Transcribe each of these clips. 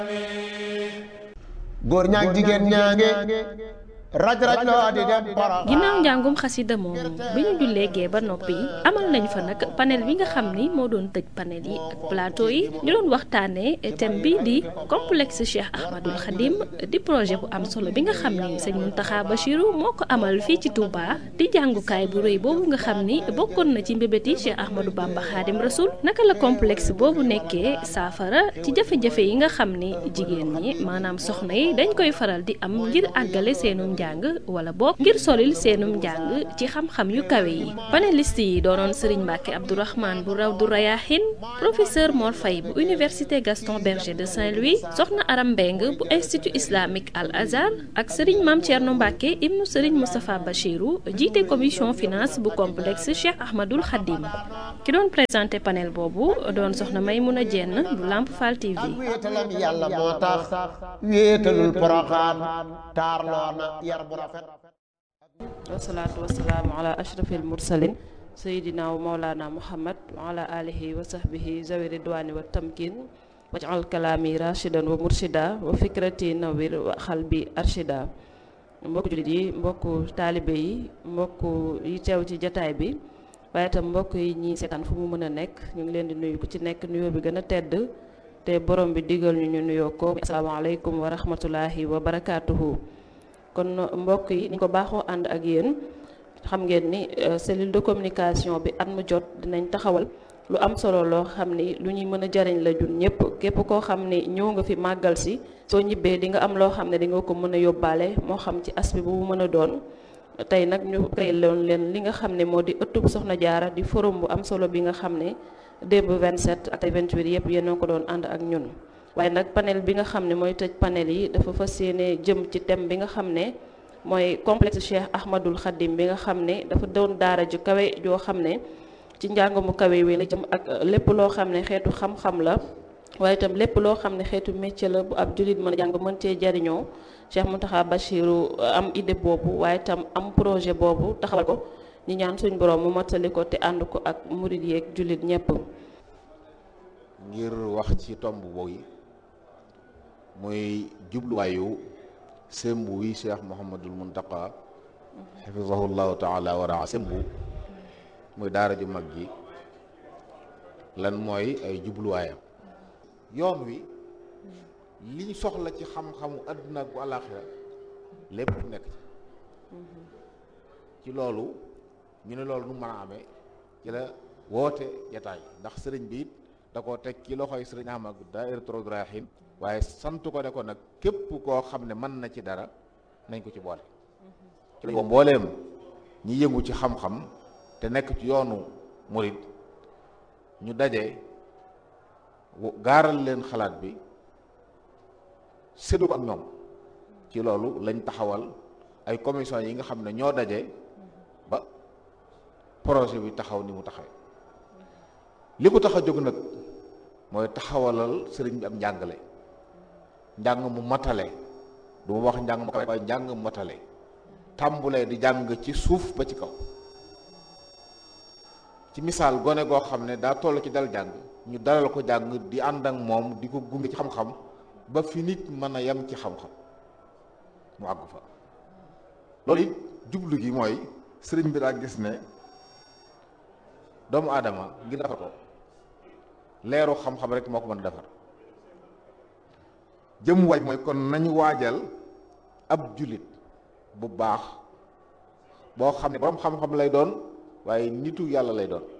góor ñaag jigéen ñaange raj loo di dem Porokhane. ginnaaw njàngum xasida moomu bi ñu jullee gee ba noppi amal nañ fa nag panel bi nga xam ni moo doon tëj panel yi ak plateau yi ñu doon waxtaanee thème bi di complexe Cheikh Ahmadul Khadim di projet bu am solo bi nga xam ni sëñ Mountakha Bachirou moo ko amal fii ci Touba di jàngukaay bu rëy boobu nga xam ni bokkoon na ci mbébéti Cheikh Ahmadou Bamba Khadim Rasoul naka la complexe boobu nekkee saafara ci jafe-jafe yi nga xam ni jigéen ñi maanaam soxna yi dañ koy faral di am ngir àggale seenum njàng wala boog ngir solil seenum njàng ci xam-xam yu kawe yi panéliste yi doonoon Serigne Mbacke Abdourahmane bu Rawdu Rayahin professeur Mor Faye bu université Gaston Berger de Saint-Louis soxna Aram Mbeng bu institut islamique Al Azhar ak Serigne Mame Thierno Mbacke ibnu Serigne Moustapha Bachirou jiite commission finance bu complexe Cheikh Ahmadul Khadim ki doon présenté panel boobu doon soxna Maymouna Dieng bu Lamp Fall TV. wéetalam yàlla moo tax wéetalul Porokhane taarloo na yar bu rafet. wasalaatu wasalaamu ala ashrafil mursalin sayidina wa maulana muhammad wa ala alihi wa sahbihi zawi ridwani wa tamkin waj'al kalaami rashidan wa murshida wa fikrati nawir wa xalbi arshida. mbokku jullit yi mbokku taalibe yi mbokku yi teew ci jataay bi waaye itam mbokk yi ñi seetaan fu mu mën a nekk ñu ngi leen di nuyu ku ci nekk nuyoo bi gën a tedd te borom bi digal ñu nuyoo ko asalaamaaleykum wa rahmatullahi wa barakaatuhu. kon mbokk yi ni ko baaxoo ànd ak yéen xam ngeen ni cellule de communication bi at mu jot dinañ taxawal lu am solo loo xam ni lu ñuy mën a jariñ la jun ñëpp képp koo xam ni ñëw nga fi màggal si soo ñibbee di nga am loo xam ne di nga ko mën a yóbbaale moo xam ci aspect bu mu mën a doon. tey nag ñu créé loon leen li nga xam ne moo di ëttub Soxna Jaara di forum bu am solo bi nga xam ne démb 27 ak 28 yëpp yéen ko doon ànd ak ñun. waaye nag panel bi nga xam ne mooy tëj panel yi dafa fas yéene jëm ci thème bi nga xam ne mooy complexe Cheikh Ahmadul Khadim bi nga xam ne dafa doon daara ju kawe joo xam ne ci njàng mu kawe wi la jëm ak lépp loo xam ne xeetu xam-xam la waaye itam lépp loo xam ne xeetu métier la bu ab jullit mën a jàng mën cee jariñoo Cheikh Mountakha Bachirou am idée boobu waaye itam am projet boobu taxawal ko ñu ñaan suñ borom mu mottali ko te ànd ko ak murid yeeg jullit ñëpp. ngir wax ci tomb boobu muy jubluwaayu sembu wi Cheikh Mouhamadul Mountakha xafizahullahu taala wa raa sembu muy daara ju mag ji lan mooy ay jubluwaayam. yoon wi liñ soxla ci xam-xamu àdduna ak bu àllaaxira lépp nekk ci loolu ñu ne loolu nu mën a amee ci la woote jataay ndax sëriñ bi it da koo teg ci loxoy sëriñ Ahmad Daahiratu Rawdu Rayaahiin waaye sant ko ne ko nag képp koo xam ne mën na ci dara nañ ko ci boole ci la mbooleem ñi yëngu ci xam-xam te nekk ci yoonu murid ñu daje gaaral leen xalaat bi séddu ko ak ñoom ci loolu lañ taxawal ay commission yi nga xam ne ñoo daje ba projet bi taxaw ni mu taxawee li ko tax a jóg nag mooy taxawalal sëriñ bi am njàngale njàng mu matale du ma wax njàng mu kawe waaye njàng mu matale tàmbulee di jàng ci suuf ba ci kaw ci misaal gone goo xam ne daa toll ci dal jàng ñu dalal ko jàng di ànd ak moom di ko gunge ci xam-xam ba fi nit mën a yem ci xam-xam mu àgg fa loolu it jublu gi mooy sëriñ bi daa gis ne doomu aadama ngir defar ko leeru xam-xam rek moo ko mën a defar jëm waaj mooy kon nañu waajal ab jullit bu baax boo xam ne borom xam-xam lay doon waaye nitu yàlla lay doon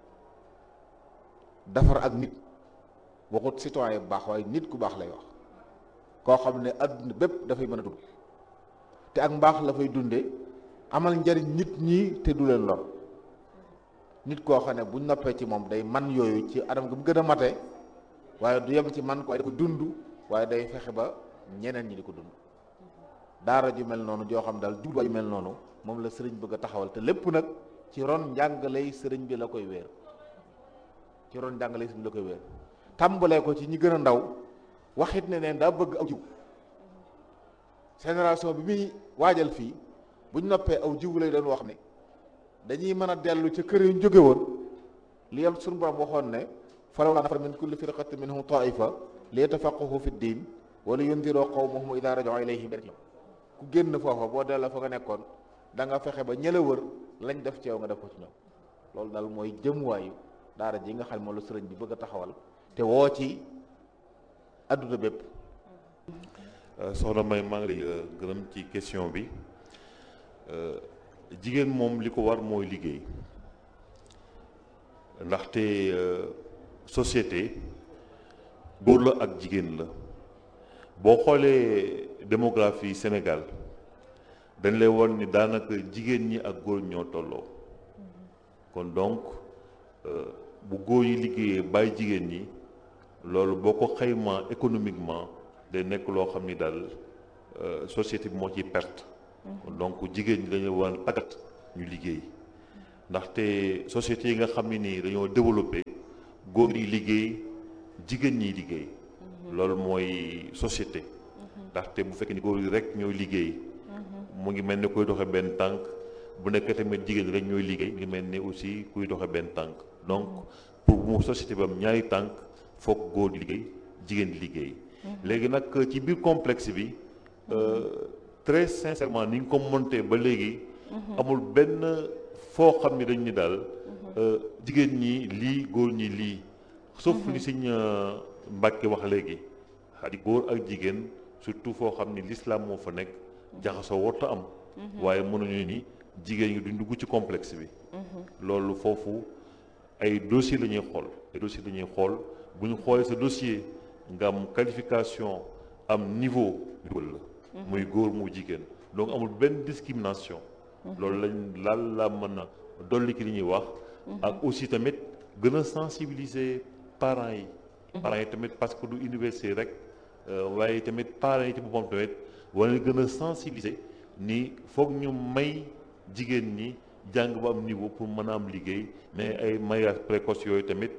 defar ak nit waxut citoyen bu baax waaye nit ku baax lay wax koo xam ne adduna bépp dafay mën a dund te ak mbaax la fay dunde amal njariñ nit ñi te du leen lor nit koo xam ne buñ noppee ci moom day man yooyu ci anam gi mu gën a mate waaye du yem ci man ko waaye da ko dund waaye day fexe ba ñeneen ñi di ko dund daara ju mel noonu joo xam daal jubluwaay ju mel noonu moom la sëriñ bëgg a taxawal te lépp nag ci ron njàngaley sëriñ bi la koy wéer ci ron njàngaley sëriñ bi la koy wéer tàmbalee ko ci ñi gën a ndaw waxit ne neen daa bëgg aw jiw génération bi muy waajal fii buñ noppee aw jiw lay doon wax ne dañuy mën a dellu ca kër yu jóge woon li yam suñu borom waxoon ne falaw laa nafara min kulli firqatin minhum taifa li yatafaqqahu fi diin wala yundiroo qawmahum idaa raja'u ilayhim ku génn foofa boo delloo fa nga nekkoon da nga fexe ba ñëla wër lañ def ci yow nga def ko ci ñoom loolu daal mooy jëmuwaayu daara ji nga xam ne moom la sëriñ bi bëgg a taxawal te woo ci adduna bépp. soxna May maa ngi lay gërëm ci question bi jigéen moom li ko war mooy liggéey ndaxte société góor la ak jigéen la boo xoolee démographie Sénégal dañ lay won ni daanaka jigéen ñi ak góor ñoo tolloo kon donc bu góor yi liggéeyee bàyyi jigéen ñi loolu boo ko xaymaa économiquement day nekk loo xam ni daal société bi moo ciy perte kon donc jigéen ñi dañu war a tàggat ñu liggéey ndaxte société yi nga xam ne nii dañoo développé góor yi liggéey jigéen ñi liggéey loolu mooy société ndaxte bu fekkee ni góor yi rek ñooy liggéey mu ngi mel ni kuy doxe benn tànk bu nekk tamit jigéen ñi rek ñooy liggéey mu ngi mel ni aussi kuy doxe benn tànk donc pour mu société bi am ñaari tànk foog góor di liggéey jigéen di liggéey léegi nag ci biir complexe bi très sincèrement ni nga ko monté ba léegi amul benn foo xam ni dañ ni daal jigéen ñi lii góor ñi lii sauf li Sëñ Mbàkke wax léegi xadi góor ak jigéen surtout foo xam ni l'islam moo fa nekk jaxasoo warta am waaye mënuñu ni jigéen ñi duñ dugg ci complexe bi loolu foofu ay dossier la ñuy xool ay dossier la ñuy xool bu ñu xoolee sa dossier nga am qualification am niveau dugal la muy góor mu jigéen donc amul benn discrimination loolu lañ laal la mën a dolli ki li ñuy wax ak aussi tamit gën a sensibiliser parents yi tamit parce que du université rek waaye tamit parents yi ci boppam tamit wala gën a sensibiliser ni foog ñu may jigéen ñi jàng ba am niveau pour mën a am liggéey mais ay mariage précoce yooyu tamit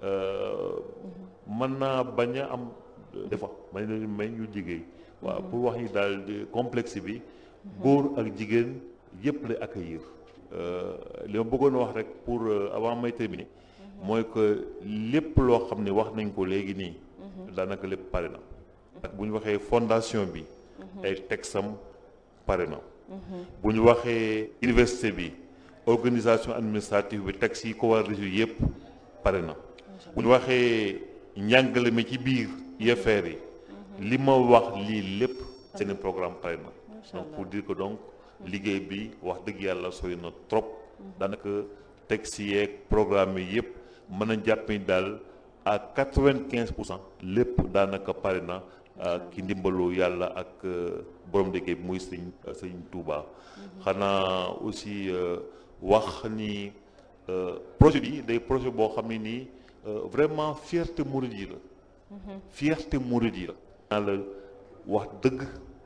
mën naa bañ a am des fois may leen may ñu liggéey waaw pour wax ni daal complexe bi góor ak jigéen yëpp lay accueillir li ma bëggoon wax rek pour avant may terminer mooy que lépp loo xam ne wax nañ ko léegi nii daanaka lépp pare na ak bu ñu waxee fondation bi ay texam pare na bu ñu waxee université bi organisation administrative bi texte yi ko war a résoudre yëpp pare na bu ñu waxee njàngale mi ci biir UFR yi li ma wax lii lépp seen programme pare na donc pour dire que donc liggéey bi wax dëgg yàlla sooy na trop daanaka texte yeeg programme yi yëpp mën a jàpp ni daal à 95% lépp daanaka pare na ki ndimbalu yàlla ak borom liggéey bi muy sëñ Touba xanaa aussi wax ni projet bi day projet boo xam ne nii vraiment fierté mouride yi la fierté mouride yi la la wax dëgg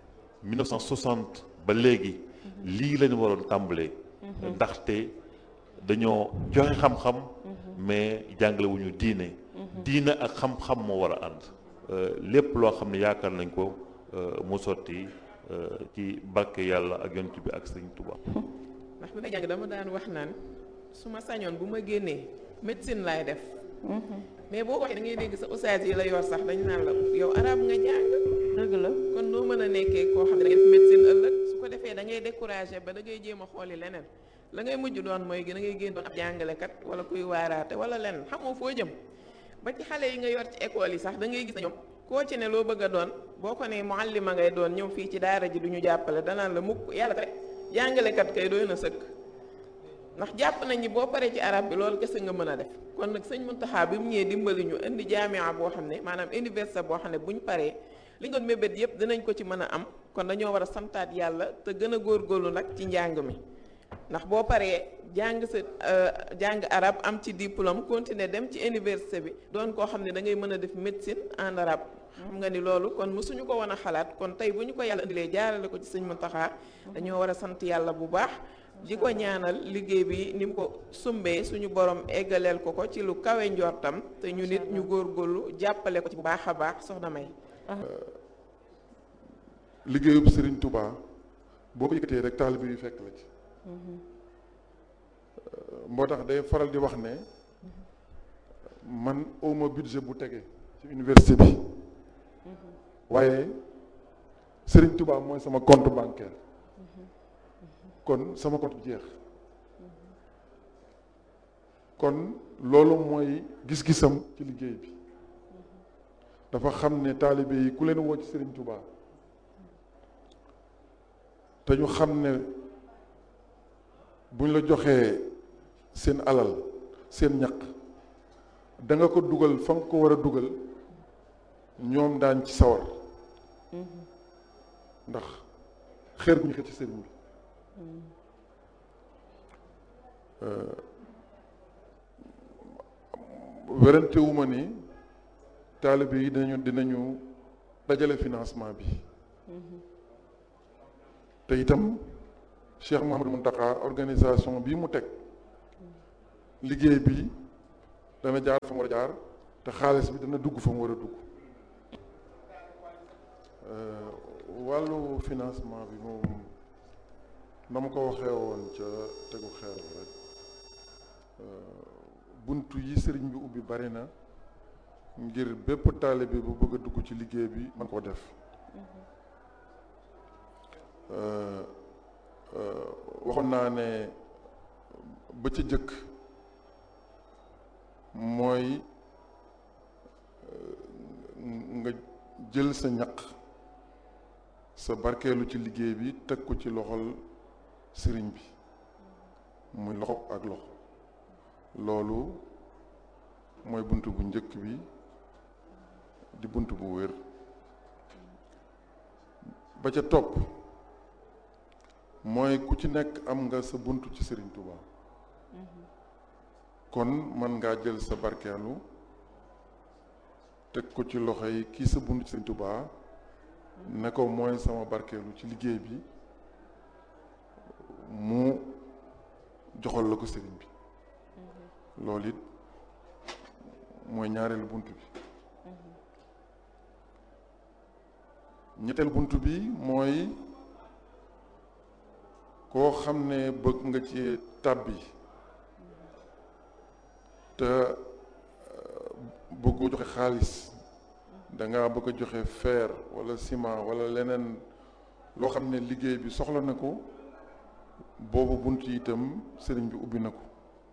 1960 ba léegi lii lañu waroon tàmbalee ndaxte dañoo joxe xam-xam mais jàngale wu ñu diine ak xam-xam moo war a ànd lépp loo xam ne yaakaar nañ ko mu sotti ci barke yàlla ak yonent bi ak Sëriñ Tuubaa. ndax bi may jàng dama daan wax naan su ma sañoon bu ma génnee médecine laay def mais boo waxee da ngay dégg sa ustaas yi la yor sax dañu naan la yow arab nga jàng dëgg la kon noo mën a nekkee koo xam ne da ngay def médecine ëllëg su ko defee da ngay découragé ba da ngay jéem a xooli leneen la ngay mujj doon mooy da ngay génn doon ab jàngalekat wala kuy waaraate wala leneen xamoo foo jëm ba ci xale yi nga yor ci école yi sax da ngay gis na ñoom koo ci ne loo bëgg a doon boo ko ne muallima ngay doon ñëw fii ci daara ji du ñu jàppale danaan la mukk yàlla rek jàngalekat kay doy na sëkk ndax jàpp nañ ni boo paree ci arab bi loolu kese nga mën a def kon nag sëñ Muntaxa bi mu ñëwee dimbali ñu indi jaamia boo xam ne maanaam université boo xam ne buñ paree li nga mébét yëpp dinañ ko ci mën a am kon dañoo war a santaat yàlla te gën a góorgóorlu nag ci njàng mi ndax boo paree jàng sa jàng arab am ci diplôme continuer dem ci université bi doon koo xam ne da ngay mën a def médecine en arabe xam nga ni loolu kon mësuñu ko woon a xalaat kon tey bu ñu ko yàlla indilee jaarale ko ci sëñ Muntaxa dañoo war a sant yàlla bu baax di ko ñaanal liggéey bi ni mu ko sumbee suñu borom eggaleel ko ci lu kawe njortam te ñu nit ñu góorgóorlu jàppale ko ci bu baax a baax soxna May. liggéeyub Serigne Touba boo ko yëkkatee rek taalibe yu fekk la ci. moo tax day faral di wax ne man awma budget bu tege ci université bi waaye Serigne Touba mooy sama compte bancaire kon sama compte jeex kon loolu mooy gis-gisam ci liggéey bi dafa xam ne taalibe yi ku leen woo ci Serigne Touba te ñu xam ne buñ la joxee seen alal seen ñaq da nga ko dugal fa nga ko war a dugal ñoom daañ ci sawar ndax xeer gu ñu xëcc ci sëriñ bi werante wu ma ni taalibe yi dinañu dajale financement bi te itam Cheikh Mouhamadou Mountakha organisation bii mu teg liggéey bi dana jaar fa mu war a jaar te xaalis bi dana dugg fa mu war a dugg wàllu financement bi moom na ma ko waxee woon ca tegu xeer rek buntu yi sëriñ bi ubbi bari na ngir bépp taalibe bu bëgg a dugg ci liggéey bi man koo def waxoon naa ne ba ca jëkk mooy nga jël sa ñaq sa barkeelu ci liggéey bi teg ko ci loxol sëriñ bi muy loxo ak loxo loolu mooy bunt bu njëkk bi di bunt bu wér ba ca topp mooy ku ci nekk am nga sa bunt ci Sëriñ Touba kon mën ngaa jël sa barkeelu teg ko ci loxo yi kii sa bunt ci Sëriñ Touba ne ko mooy sama barkeelu ci liggéey bi mu joxal la ko sëriñ bi loolu it mooy ñaareelu bunt bi ñetteel bunt bi mooy koo xam ne bëgg nga ci tàbbi te bëggu joxe xaalis danga bëgg a joxe fer wala ciment wala leneen loo xam ne liggéey bi soxla na ko boobu bunt yi itam sëriñ bi ubbi na ko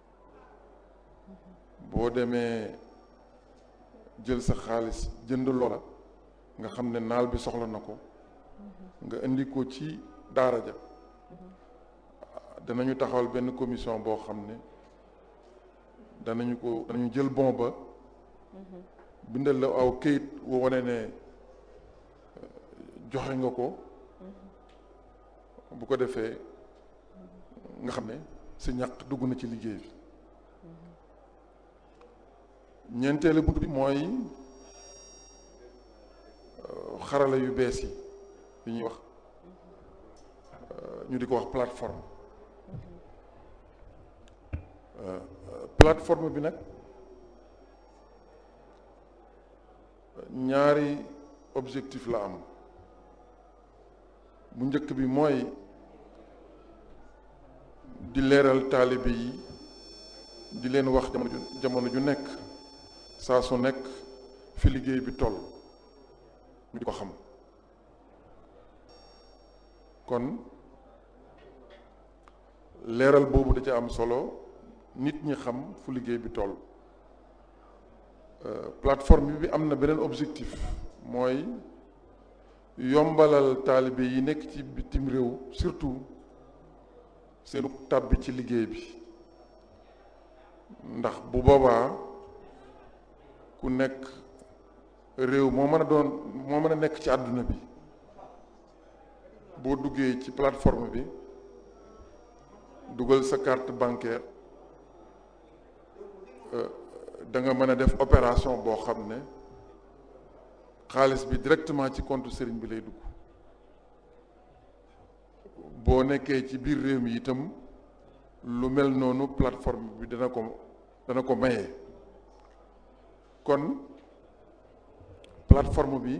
boo demee jël sa xaalis jënd loola nga xam ne naal bi soxla na ko nga indi ko ci daara ja danañu taxawal benn commission boo xam ne danañu jël bon ba bindal la aw këyit woo wane ne joxe nga ko bu ko defee nga xam ne sa ñaq dugg na ci liggéey bi ñeenteelu bunt bi mooy xarala yu bees yi ñuy wax ñu di ko wax plateforme plateforme bi nag ñaari objectif la am bu njëkk bi mooy di leeral taalibe yi di leen wax jamono ju nekk saa su nekk fi liggéey bi toll ñu di ko xam kon leeral boobu da ca am solo nit ñi xam fu liggéey bi toll plateforme bi am na beneen objectif mooy yombalal taalibe yi nekk ci bitim réew surtout seenu tàbbi ci liggéey bi ndax bu boobaa ku nekk réew moo mën a nekk ci àdduna bi boo duggee ci plateforme bi dugal sa carte bancaire da nga mën a def opération boo xam ne xaalis bi directement ci compte sëriñ bi lay dugg boo nekkee ci biir réew mi itam lu mel noonu plateforme bi dana ko maye kon plateforme bi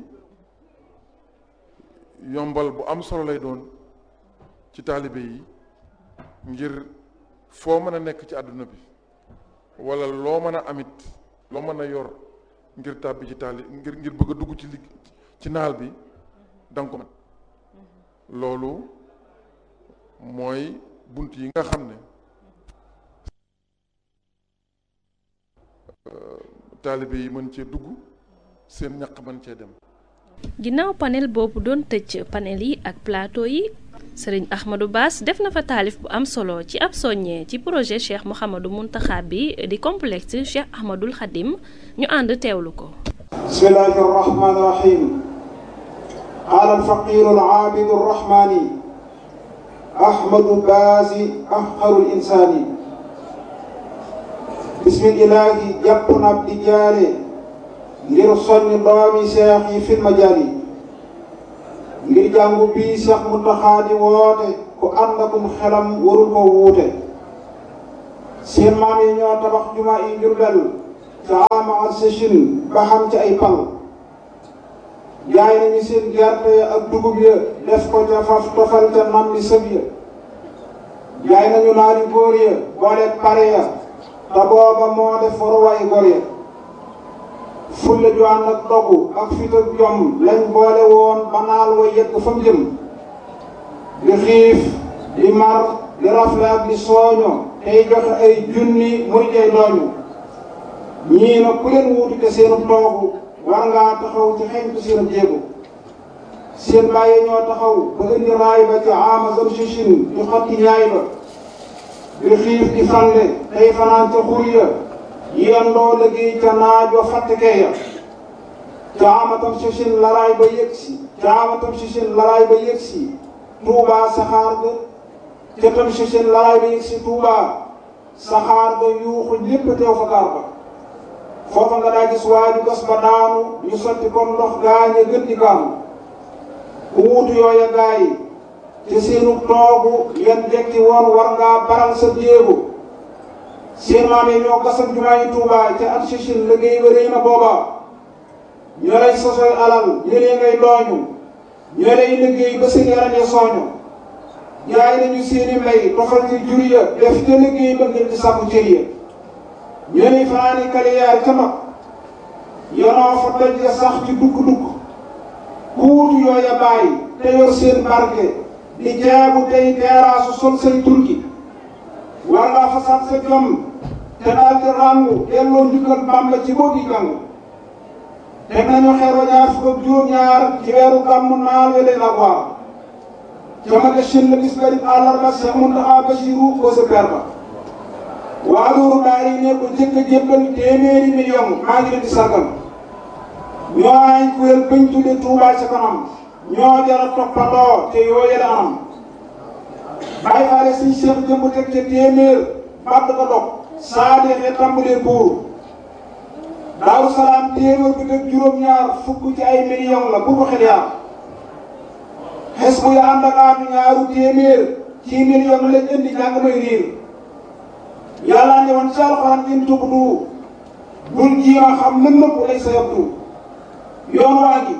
yombal bu am solo lay doon ci taalibe yi ngir foo mën a nekk ci àdduna bi wala loo mën a amit loo mën a yor ngir tàbbi ci ngir bëgg a dugg ci naal bi danga ko mën loolu mooy bunt yi nga xam ne taalibe yi mën cee dugg seen ñaq mën cee dem. ginnaaw panel boobu doon tëj panel yi ak plateau yi sëriñ Ahmadou Bass def na fa taalif bu am solo ci ab soññee ci projet Cheikh Mouhamadou Mountakha bi di complexe Cheikh Ahmadoul Khadim ñu ànd teewlu ko. bismillahi rahmani rahim qaala alfaqiru alaabidu arrahmani Ahmadou Bass afqarul insaani bismillahi jàpp na ab di jaare ngir soññ doomi seex yi fil majaali ngir jàngu bii Seex Muntaxa di woote ku ànd akum xelam warul ko wuute seen maam yi ñoo tabax jumaa yi Jurbel ca ama al seshin ba xam ci ay pal jaay nañu seen gerte ak dugub ya def ko ca faf tofal ca nam li sëb ya jaay nañu naari góor ya boole pare ya te booba moo def waruwaay góor ya fulla ju ànd ak dogu ak fit ak jom lañ boole woon ba naal wa yegg fa mu jëm di xiif di mar di rafle ak di sooño tey joxe ay junni muy tey dooñu ñii nag ku leen wuutu te seenu toogu war ngaa taxaw ci xeñtu seenu jéego seen bàyyi ñoo taxaw ba indi raay ba ci ama zam sichin di xotti ñaay ba di xiif di fande tey fanaan ca xur ya yendoo liggéey ca naaj wa fàttekee ya caamatam sichin laraay ba yëgsi caamatam sichin laraay ba yëgsi Tuubaa saxaar ga ca tam sichin laraay ba yëgsi Tuubaa saxaar ga yuuxu lépp teew fa gaar ba foofa nga daa gis waaju gas ba daanu ñu sotti comme ndox gaañe gën di kaanu ku wuutu yooya gaa yi te seenu toogu yan jekki woon war ngaa baral sa jéego seen maam yi ñoo gasam jumaa yi Tuubaa ca at sichin liggéey ba rëy na booba ñoo lay sosoy alal ñëlee ngay dooñu ñoo lay liggéey ba seen yaram ya sooñu jaay nañu seeni mbay tofal ci jur ya def ca liggéey ba ngir di sàkku cër ya ñoo lay fanaani kaliyaar ca mag yonoo fa doj ya sax ci dukk-dukk ku wutu yooya bàyyi te yor seen barke di jaabu tey teeraasu sol say turki war ngaa fasaat sa jom te daal di ràngu delloo njukkal Bàmba ci boo gi jàng teg nañu xeer wa ñaar fukk ak juróom-ñaar ci weeru gàmmu naal welee la waar ca ma shin la bis garib àllarba Seex Muntaxa Basiru ko sa per ba waa loolu daal yi ne ko jëkk a jébbal téeméeri million maa ngi leen di sargal ñoo ay kuréel bañ tudde Tuubaa ca kanam ñoo jara toppandoo te yooye la anam bàyyi faale siñ Seex jëmb teg ca téeméer bàdd ko dog saa deexee tàmbalee buur Daaru Salaam téeméer bi teg juróom-ñaar fukk ci ay million la bu ko xel yaar xes bu ya ànd ak aatu ñaaru téeméer ci million lañ indi jàng may riir yàlla ne woon ci alxuraan in tubdu bul jiima xam lën nëpp lay sa yabdu yoon waa gi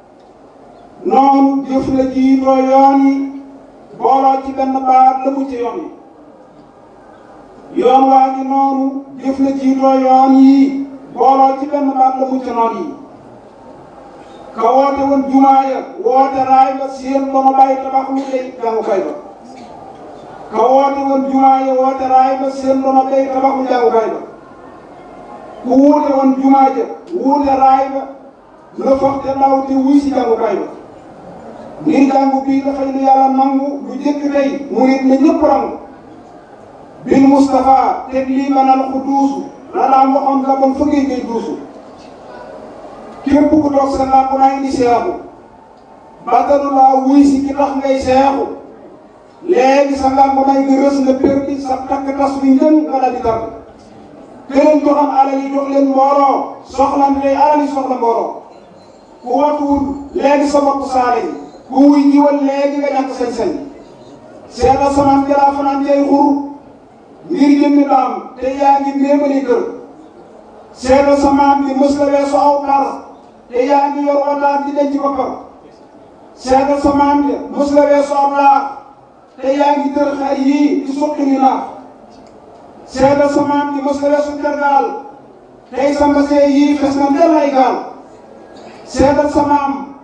noonu jëf la jiitoo yoon yi booloo ci benn baat la mu ci yoon yi yoon waa gi noonu jëf la jiitoo yoon yi booloo ci benn baat la mu ci noon yi ka woote woon jumaa ya woote raay ba seen dono bàyyi tabax lu lay jàngukaay ba ka woote woon jumaa ya woote raay ba seen dono bàyyi tabax lu jàngukaay ba ku wuute woon jumaa ja wuute raay ba la foog te ndaw te wuy si jàngukaay ba ngir jàngu bii dafay lu yàlla nangu lu jëkk tey murit na ñëpp rangu bil Mustafa teg lii banal ku duusu la daan waxoon ka bon fëggee ngay duusu képp ku toog sa làmp naa indi seexu bàttalu laa wuy si ki tax ngay seexu léegi sa làmp naa nga rës nga perdi sa takk tas wi njën nga daal di tàgg këleen joxam alal yi jox leen mbooloo soxlante alal yi soxla mbooloo ku watuwul léegi sa bopp saale yi ku wuy jiwal léegi nga ñàkk sañ-sañ seetal samaan jalaa fanaan jay xur ngir jëmmi daam te yaa ngi méemali kër seetal samaan bi mës la weesu aw par te yaa ngi yor wataat di denc boppam seetal samaan bi mës la weesu aw laax te yaa ngi tër xar yii di suqi ni naax seetal samaan bi mës la weesu tergaal tey sa mbasee yii fes na ndel ay gaal seetal samaam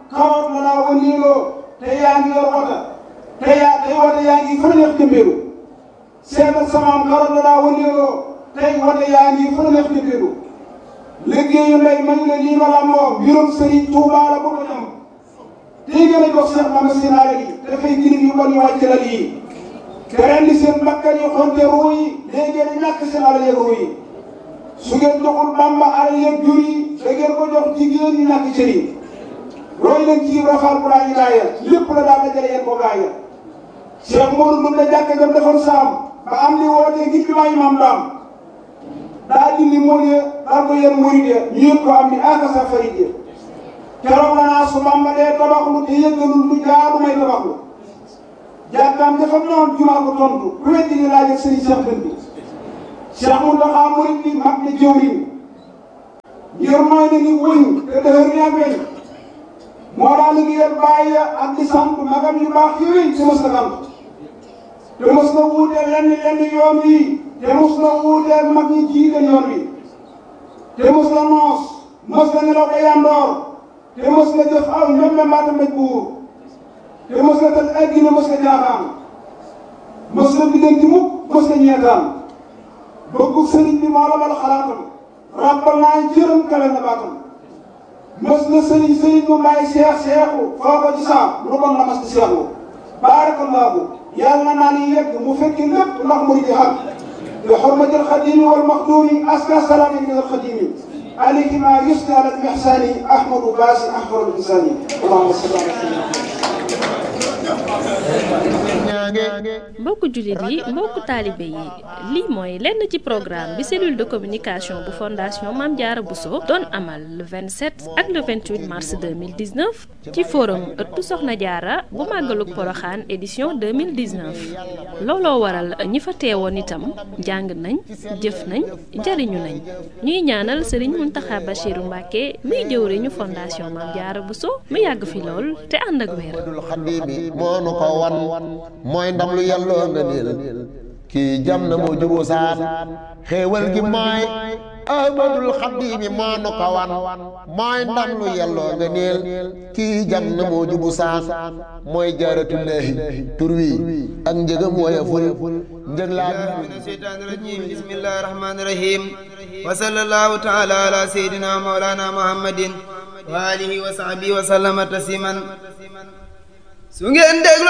karoot la daa wëndeeloo te yaa ngi yor wota tey wota yaa ngi fa neex jëmbeelu seetal samaam karoot la daa wëndeeloo tey wota yaa ngi fa neex jëmbeelu liggéeyu ndey mañu ne lii ma làmboo mbirum Serigne Touba la bu ko ñam tey gën a jox Cheikh Mame Sinaare yi dafay girim yu bon yu wàcc la lii te rendi seen bakkan yi xonte ruu yi léegi ngeen ñàkk seen alal yeeg ruu yi su ngeen joxul Bamba alal yeeg jur yi da ngeen ko jox jigéen ñi ñàkk cër yi roy leen ci rafal bu laa ñu laaya lépp la daal dajale yéen ko gaaya Cheikh Modou Ndoumbe jàkka jam defoon saam ba am li wootee ngir bi maa imam daam daa dindi mool ya daal ko yéen murid ya ñu yëg ko am ni akasa farid ya keroog la naa su Bamba dee tabaxlu te yëggalul lu jaadu may tabaxlu jàkkaam dafa noon jumaa ko tontu ku weddi ni laaj ak sëriñ Cheikh Dënd bi Cheikh Mountakha murid bi mag ne jëwriñ ngir mooy na ni wëñ te dëhër ni ak weñ moo daa liggéeyal bàyyi ak di sant magam yu baax yooyu te mos na sant te mos na wuuteel lenn yoon wi te mos na wuuteel mag ñi jiite yoon wi te mos na noos mos na nelaw ba yandoor te mos na jëf aw ñoom mbaata mbéj buur te mos na tal addina mos na jaaxaan mos na diggante mukk mos na ñeetaan bëggu sëriñ bi moo la mal xalaatam ràbbal naa jërëm kale na baatam mos na sëriñ mu may seexu foo ko ci saam lu bon la mas di seexu baarakallaahu yàlla naa ni yegg mu fekki lépp ndax mu di xaq bi xurmatil xadimi wal maxduumi aska salaami min al xadimi alayhi ma yusni ala al ihsani ahmadu baasi ahmadu insani allahumma salli ala mbokku jullit yi mbokku taalibe yi lii mooy lenn ci programme bi cellule de communication bu fondation Mame Diarra Bousso doon amal le 27 ak le 28 mars 2019 ci forum ëttu Soxna Diarra bu màggalug Poroxaan édition 2019 looloo waral ñi fa teewoon itam jàng nañ jëf nañ jariñu nañ ñuy ñaanal Serigne Mountakha Bachirou Mbacké muy jëwriñu fondation Mame Diarra Bousso mu yàgg fi lool te ànd ak wér. mooy ndam lu yàlloo nga niil kii jam na moo juboo saan xéewal gi mooy ahmadul xadimi moo nu ko wan mooy ndam lu yàlloo nga niil kii jam na moo jubu saan mooy jaaratullaahi tur wi ak njëgam woyeful njëg laa mina sheytaani rajiim bismillaahi rahmaani rahiim wa sallallaahu taala ala seydina mawlana muhammadin wa alihi wa sahbihi wa sallama tasliman su ngeen déglu